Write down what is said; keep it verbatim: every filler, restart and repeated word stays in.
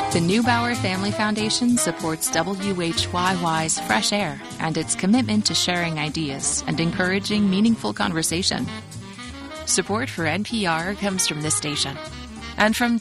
The Neubauer Family Foundation supports W H Y Y's Fresh Air and its commitment to sharing ideas and encouraging meaningful conversation. Support for N P R comes from this station and from